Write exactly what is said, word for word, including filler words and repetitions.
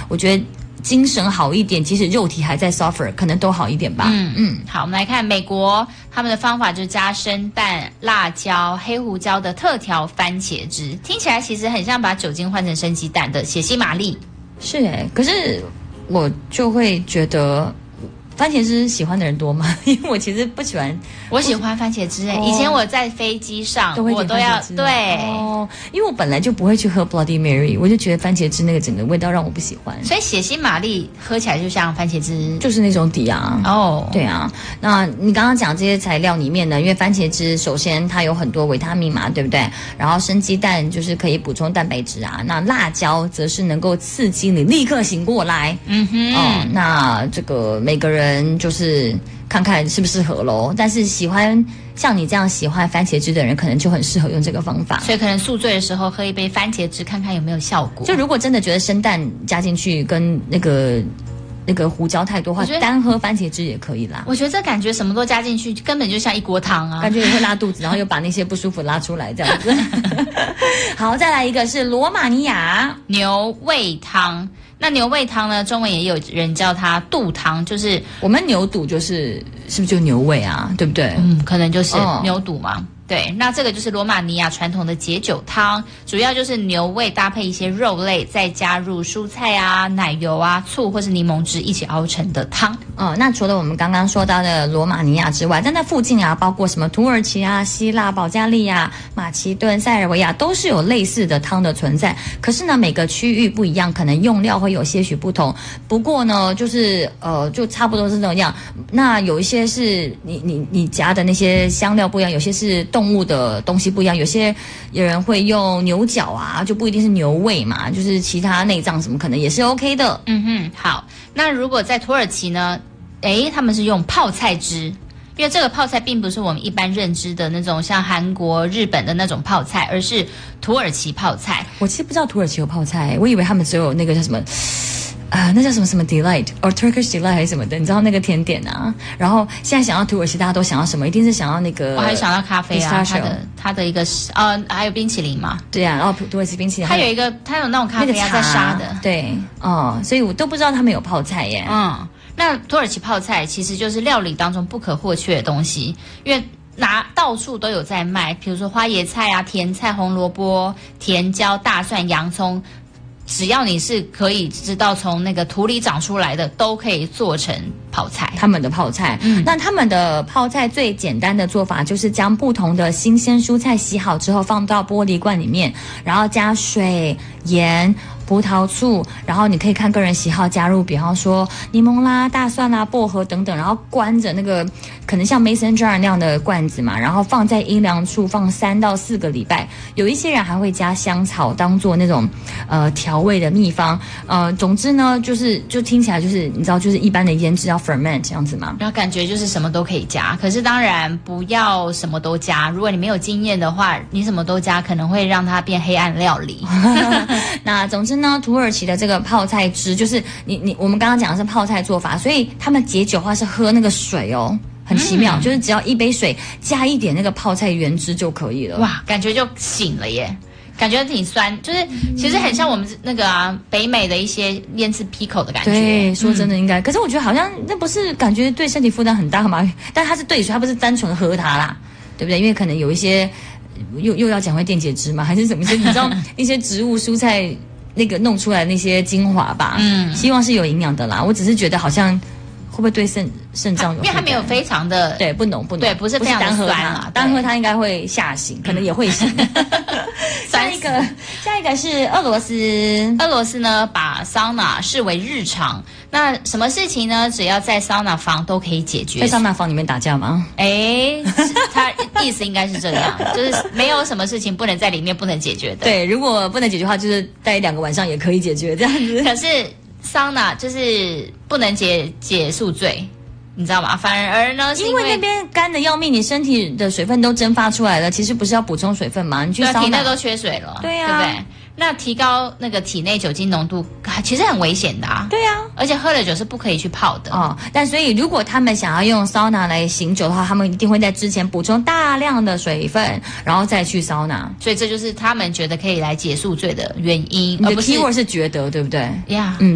我觉得精神好一点，即使肉体还在 suffer， 可能都好一点吧。 嗯嗯，好，我们来看美国他们的方法，就是加生蛋、辣椒、黑胡椒的特调番茄汁，听起来其实很像把酒精换成生鸡蛋的血腥玛丽。 是诶，可是我就会觉得。番茄汁喜欢的人多吗？因为我其实不喜欢， 我喜欢番茄汁诶、哦。以前我在飞机上， 都会我都要对哦，因为我本来就不会去喝 Bloody Mary， 我就觉得番茄汁那个整个味道让我不喜欢。 所以血腥玛丽喝起来就像番茄汁， 就是那种底啊。哦，对啊。那你刚刚讲这些材料里面呢，因为番茄汁首先它有很多维他命嘛，对不对？然后生鸡蛋就是可以补充蛋白质啊。那辣椒则是能够刺激你立刻醒过来。 嗯哼。 哦，那这个每个人。人就是看看适不适合咯，但是喜欢像你这样喜欢番茄汁的人，可能就很适合用这个方法。 所以可能宿醉的时候喝一杯番茄汁，看看有没有效果。 就如果真的觉得生蛋加进去跟那个那个胡椒太多的话，单喝番茄汁也可以啦。 我觉得这感觉什么都加进去，根本就像一锅汤啊， 感觉也会拉肚子，然后又把那些不舒服拉出来这样子。好，再来一个是罗马尼亚牛胃汤。那牛胃汤呢？中文也有人叫它肚汤，就是我们牛肚就是是不是就牛胃啊？对不对？ 嗯，可能就是牛肚嘛。哦对，那这个就是罗马尼亚传统的解酒汤，主要就是牛胃搭配一些肉类，再加入蔬菜啊、奶油啊、醋或是柠檬汁一起熬成的汤。 哦，那除了我们刚刚说到的罗马尼亚之外，在那附近啊，包括什么土耳其啊、希腊、保加利亚、马其顿、塞尔维亚，都是有类似的汤的存在。可是呢，每个区域不一样，可能用料会有些许不同。不过呢，就是呃，就差不多是这样。那有一些是你你你夹的那些香料不一样，有些是动物的东西不一样，有些有人会用牛角啊，就不一定是牛胃嘛，就是其他内脏什么可能也是 OK 的。 嗯哼，好。那如果在土耳其呢？诶，他们是用泡菜汁，因为这个泡菜并不是我们一般认知的那种像韩国、日本的那种泡菜，而是土耳其泡菜。 我其实不知道土耳其有泡菜，我以为他们只有那个叫什么。啊、呃，那叫什么什么 delight or Turkish delight 还是什么的？你知道那个甜点啊？然后现在想要土耳其，大家都想要什么？一定是想要那个。 我还想到咖啡啊，它的它的一个呃，还有冰淇淋嘛。 对啊，然后土耳其冰淇淋。 它有一个，它有那种咖啡啊，在沙的。 对，哦，所以我都不知道他们有泡菜耶。 嗯，那土耳其泡菜其实就是料理当中不可或缺的东西，因为拿到处都有在卖，比如说花椰菜啊、甜菜、红萝卜、甜椒、大蒜、洋葱。只要你是可以知道从那个土里长出来的，都可以做成泡菜。 他们的泡菜，嗯，那他们的泡菜最简单的做法就是将不同的新鲜蔬菜洗好之后放到玻璃罐里面，然后加水、盐、葡萄醋，然后你可以看个人喜好加入，比方说柠檬啦、大蒜啦、薄荷等等，然后关着那个可能像 Mason jar 那样的罐子嘛，然后放在阴凉处放三到四个礼拜。有一些人还会加香草当做那种呃调味的秘方，呃，总之呢，就是就听起来就是你知道，就是一般的腌制要 ferment 这样子嘛， 然后感觉就是什么都可以加，可是当然不要什么都加。如果你没有经验的话，你什么都加可能会让它变黑暗料理。 那总之呢，土耳其的这个泡菜汁，就是你你我们刚刚讲的是泡菜做法，所以他们解酒的话是喝那个水哦。很奇妙、嗯，就是只要一杯水加一点那个泡菜原汁就可以了。 哇，感觉就醒了耶，感觉挺酸，就是其实很像我们那个啊北美的一些腌制 pickle 的感觉。 对，说真的应该、嗯，可是我觉得好像那不是感觉对身体负担很大吗？但它是兑水，它不是单纯喝它啦，对不对？因为可能有一些又又要讲回电解质嘛，还是什么？你知道一些植物蔬菜那个弄出来的那些精华吧？嗯，希望是有营养的啦。我只是觉得好像。会不会对肾肾脏有？ 因为它没有非常的对不浓不浓， 对，不是非常的酸啊， 单喝它应该会吓醒，可能也会醒。下一个，下一个是俄罗斯。 俄罗斯呢，把桑拿视为日常。那什么事情呢？只要在桑拿房都可以解决。 在桑拿房里面打架吗？ 哎，他意思应该是这样，就是没有什么事情不能在里面不能解决的。 对，如果不能解决的话，就是待两个晚上也可以解决这样子。 可是。桑拿就是不能解解宿醉，你知道吗？反而呢， 因为那边干的要命，你身体的水分都蒸发出来了，其实不是要补充水分吗？你去桑拿， 体内都缺水了， 对呀、 啊，对不对？那提高那个体内酒精浓度，其实很危险的啊。 对呀、啊， 而且喝了酒是不可以去泡的哦。但所以如果他们想要用桑拿来醒酒的话，他们一定会在之前补充大量的水分，然后再去桑拿。 所以这就是他们觉得可以来解宿醉的原因。 你的 keyword 是觉得，对不对？ 呀、yeah. 嗯。